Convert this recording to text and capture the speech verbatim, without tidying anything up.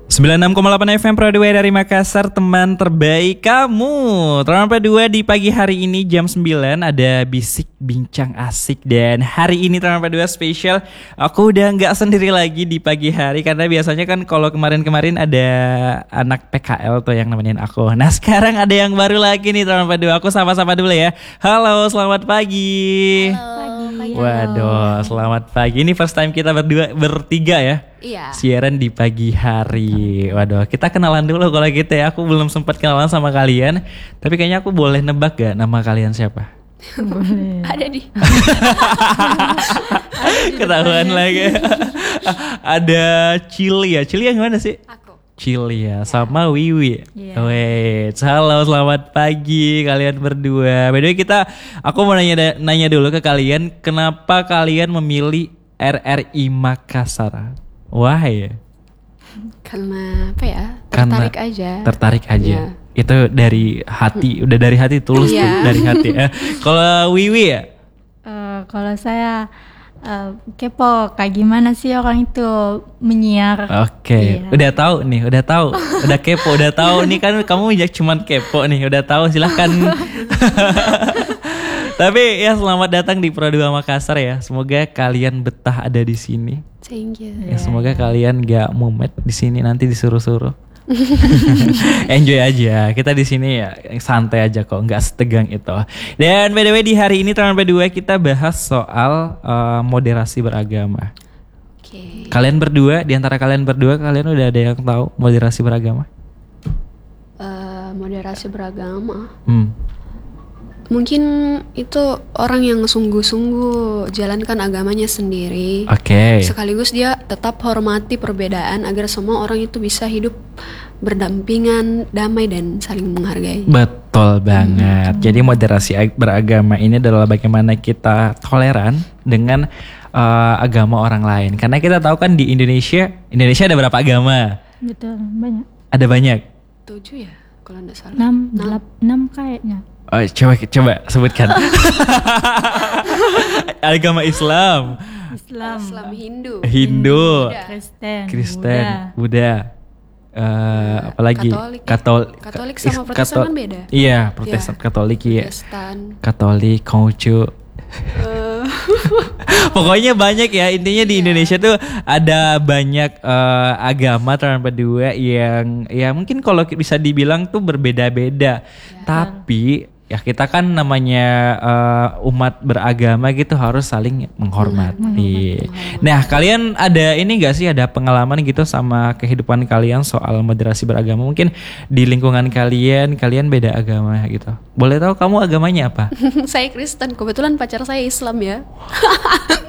sembilan puluh enam koma delapan F M Pro dua dari Makassar, teman terbaik kamu. Teman Pro dua di pagi hari ini jam sembilan ada bisik bincang asik. Dan hari ini teman Pro dua spesial. Aku udah gak sendiri lagi di pagi hari, karena biasanya kan kalau kemarin-kemarin ada anak P K L tuh yang nemenin aku. Nah sekarang ada yang baru lagi nih teman Pro dua. Aku sapa-sapa dulu ya. Halo, selamat pagi. Halo, pagi. Waduh, selamat pagi. Ini first time kita berdua bertiga ya. Iya. Siaran di pagi hari. Waduh, kita kenalan dulu kalau gitu ya. Aku belum sempat kenalan sama kalian, tapi kayaknya aku boleh nebak gak nama kalian siapa? Boleh. Ada di. Ketahuan lagi. Ada Cili ya. Cili yang mana sih? Aku. Cili ya, sama Wiwi. Iya. Wait, halo, selamat pagi kalian berdua. By the way, kita, aku mau nanya nanya dulu ke kalian, kenapa kalian memilih R R I Makassar? Why? Karena apa ya? Karena Tertarik aja. Tertarik aja. Iya. Itu dari hati, udah dari hati, tulus tuh, Iya. dari hati. Eh, kalau Wiwi ya? Eh, kalau saya eh, kepo kayak gimana sih orang itu menyiar. Oke, Iya. udah tahu nih, udah tahu, udah kepo, udah tahu nih kan kamu ya cuman kepo nih, udah tahu silahkan. Tapi ya selamat datang di Pro dua Makassar ya. Semoga kalian betah ada di sini. Thank you. Ya, semoga kalian gak mumet di sini nanti disuruh-suruh. Enjoy aja. Kita di sini ya santai aja kok, nggak setegang itu. Dan by the way di hari ini teman berdua kita bahas soal uh, moderasi beragama. Oke. Kalian berdua, di antara kalian berdua, kalian udah ada yang tahu moderasi beragama? Eh, moderasi beragama. Hmm. Mungkin itu orang yang sungguh-sungguh jalankan agamanya sendiri. Oke. Sekaligus dia tetap hormati perbedaan agar semua orang itu bisa hidup berdampingan, damai dan saling menghargai. Betul banget. Jadi moderasi ag- beragama ini adalah bagaimana kita toleran dengan uh, agama orang lain. Karena kita tahu kan di Indonesia, Indonesia ada berapa agama? Betul, banyak. Ada banyak. Tujuh ya kalau nggak salah. Enam, delap, enam kayaknya. Oh, coba coba sebutkan. Agama Islam, Islam, Islam Hindu. Hindu, Buddha. Kristen, Kristen, Buddha. Buddha, eh, apalagi Katolik. Katol- Katolik ka- sama is- Protestan Katol- kan beda. Iya, Protestan, Iya. Katolik iya. Protestan. Katolik, Konghucu. Eh, Pokoknya banyak ya, intinya di Indonesia tuh ada banyak eh, agama terang berdua yang ya mungkin kalau bisa dibilang tuh berbeda-beda. Tapi ya kita kan namanya eh, umat beragama gitu harus saling menghormati. Nah, kalian ada ini gak sih, ada pengalaman gitu sama kehidupan kalian soal moderasi beragama? Mungkin di lingkungan kalian, kalian beda agama gitu. Boleh tahu kamu agamanya apa? saya Kristen, kebetulan pacar saya Islam ya.